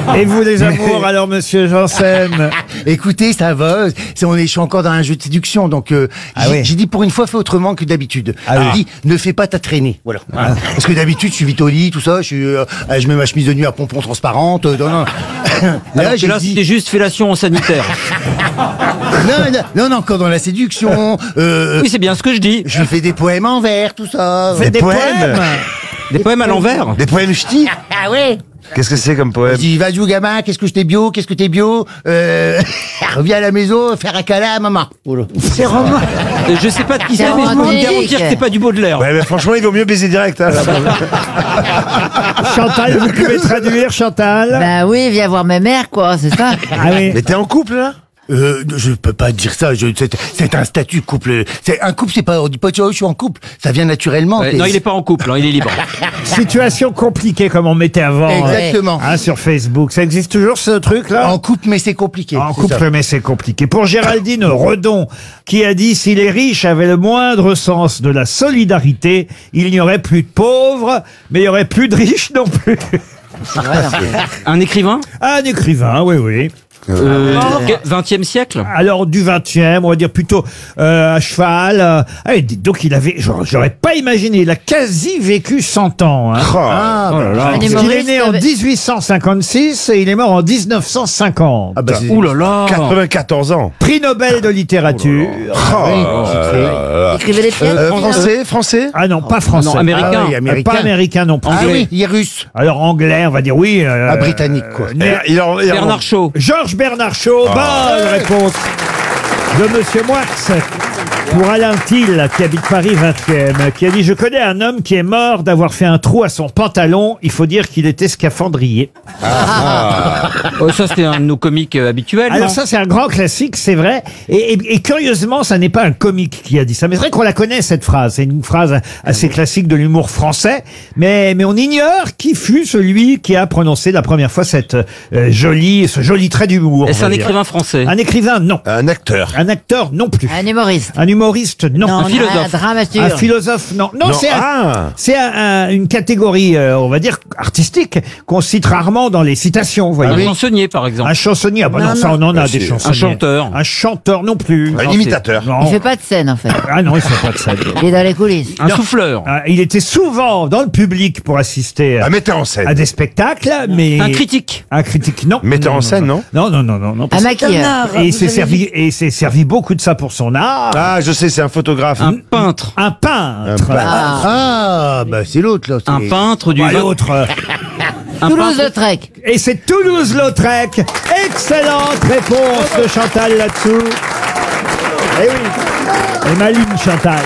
Et vous, les amours, alors, monsieur Janssen? Écoutez, ça va. Je suis encore dans un jeu de séduction, donc j'ai dit pour une fois, fais autrement que d'habitude. J'ai dit, ne fais pas ta traînée. Voilà. Parce que d'habitude, je suis vite au lit, tout ça. Je mets ma chemise de nuit à pompons transparente. Non. Là, c'était juste fellation sanitaire. Non, encore dans la séduction. Oui, c'est bien ce que je dis. Je fais des poèmes en vers, tout ça. Des poèmes? Des poèmes à l'envers. Des poèmes ch'tis? Ah ouais. Qu'est-ce que c'est comme poème? Je dis, vas-y, gamin, qu'est-ce que je t'ai bio? Qu'est-ce que t'es bio? Reviens à la maison, faire un câlin à maman. C'est romantique. Je sais pas de qui c'est, mais je peux vous garantir que c'est pas du Baudelaire. Ouais, mais franchement, il vaut mieux baiser direct. Hein, Chantal, vous pouvez traduire, Chantal? Bah oui, viens voir ma mère, quoi, c'est ça. Ah oui. Mais t'es en couple, là? Je peux pas dire ça. C'est un statut couple. Un couple, c'est pas. On dit pas je suis en couple. Ça vient naturellement. Non, il est pas en couple, hein, il est libre. Situation compliquée, comme on mettait avant. Exactement. Sur Facebook. Ça existe toujours, ce truc-là? En couple, mais c'est compliqué. En couple, mais c'est compliqué. Pour Géraldine Redon, qui a dit, si les riches avaient le moindre sens de la solidarité, il n'y aurait plus de pauvres, mais il y aurait plus de riches non plus. Un écrivain? Un écrivain, oui. 20e siècle? Alors du 20e, on va dire plutôt à cheval. Donc il avait, j'aurais pas imaginé, il a quasi vécu 100 ans. Hein. Oh là là. Il est né en 1856 et il est mort en 1950. Ah bah, Ouh là là. 94 ans. Prix Nobel de littérature. Écrivez les pièces. Français? Ah non, pas français. Non, américain. Ah oui, américain. Pas américain non plus. Ah oui, il est russe. Alors anglais, on va dire oui. Britannique, quoi. Bernard Shaw. Georges Bernard Shaw, bonne réponse de Monsieur Moix. Pour Alain Thiel, qui habite Paris 20e, qui a dit « Je connais un homme qui est mort d'avoir fait un trou à son pantalon. Il faut dire qu'il était scaphandrier. » Oh, ça, c'était un de nos comiques habituels. Alors non ça, c'est un grand classique, c'est vrai. Et curieusement, ça n'est pas un comique qui a dit ça. Mais c'est vrai qu'on la connaît, cette phrase. C'est une phrase assez classique de l'humour français. Mais on ignore qui fut celui qui a prononcé la première fois ce joli trait d'humour. Est-ce un écrivain français? Un écrivain, non. Un acteur. Un acteur, non plus. Un humoriste. Un humoriste, non. Un philosophe. Un dramaturge. Un philosophe, non. Non, c'est une catégorie, on va dire, artistique, qu'on cite rarement dans les citations, vous voyez. Un chansonnier, par exemple. Un chansonnier, ah bah non, ça on en a des chansonniers. Un chanteur. Un chanteur non plus. Un imitateur. Non. Il fait pas de scène, en fait. Ah non, il fait pas de scène. Il est dans les coulisses. Un souffleur. Il était souvent dans le public pour assister Un metteur en scène. à des spectacles, mais... Un critique. Un critique, non. Metteur en scène, non? Non. Un maquilleur. Et il s'est servi beaucoup de ça pour son art. Ah, je sais, c'est un photographe. Un peintre. Un peintre. Bah c'est l'autre, là. Un peintre du... L'autre. Un Toulouse-Lautrec. Et c'est Toulouse-Lautrec. Excellente réponse de Chantal là-dessous. Eh oui. Et maline Chantal.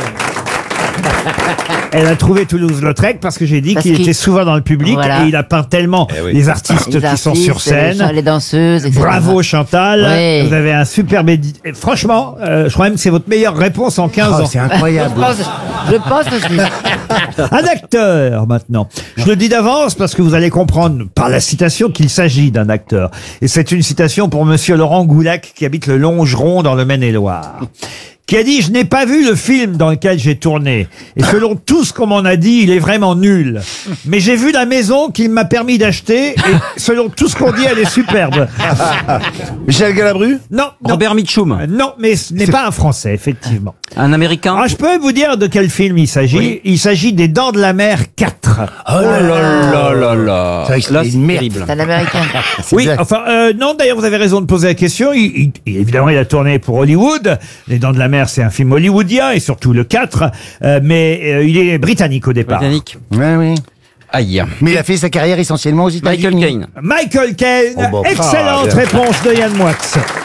Elle a trouvé Toulouse-Lautrec parce que j'ai dit qu'il était souvent dans le public et il a peint tellement les artistes qui sont sur scène. Les danseuses, etc. Bravo Chantal, Oui. vous avez un superbe franchement, je crois même que c'est votre meilleure réponse en 15 ans. C'est incroyable. Je pense aussi. Un acteur maintenant. Je le dis d'avance parce que vous allez comprendre par la citation qu'il s'agit d'un acteur. Et c'est une citation pour monsieur Laurent Goulac qui habite le Longeron dans le Maine-et-Loire. Qui a dit « Je n'ai pas vu le film dans lequel j'ai tourné. Et selon tout ce qu'on m'en a dit, il est vraiment nul. Mais j'ai vu la maison qu'il m'a permis d'acheter. Et selon tout ce qu'on dit, elle est superbe. » Michel Galabru? Non. Robert Mitchum. Non, mais ce n'est pas un Français, effectivement. Un Américain. Ah, je peux vous dire de quel film il s'agit. Oui. Il s'agit des Dents de la Mer 4. Oh là là là là. Là, c'est terrible. C'est un américain. Oui, enfin, non, d'ailleurs, vous avez raison de poser la question. Évidemment, il a tourné pour Hollywood. Les Dents de la Mer, c'est un film hollywoodien, et surtout le 4. Mais il est britannique au départ. Britannique. Oui. Aïe. Mais il a fait sa carrière essentiellement aux États-Unis. Michael Caine. Michael Caine. Oh, bah, Excellente réponse de Yann Moix.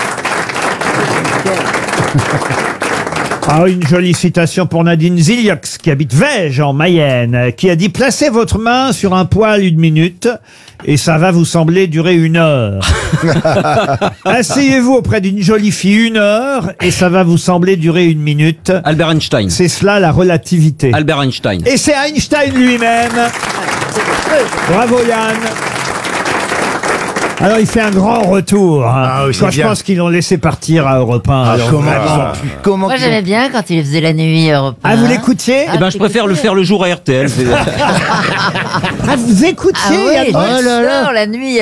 Ah, une jolie citation pour Nadine Ziliox, qui habite Vège, en Mayenne, qui a dit « Placez votre main sur un poil 1 minute, et ça va vous sembler durer 1 heure. Asseyez-vous auprès d'une jolie fille 1 heure, et ça va vous sembler durer 1 minute. » Albert Einstein. C'est cela la relativité. Albert Einstein. Et c'est Einstein lui-même. Bravo Yann. Alors il fait un grand retour. Hein. Ah oui, Quand je pense qu'ils l'ont laissé partir à Europe 1. Alors, Comment Moi, j'aimais bien quand il faisait la nuit Europe 1. Ah, vous l'écoutiez? Eh ben, je préfère le faire le jour à RTL. Ah, vous écoutiez Ah oui, Yann Moix? oh là là, la nuit.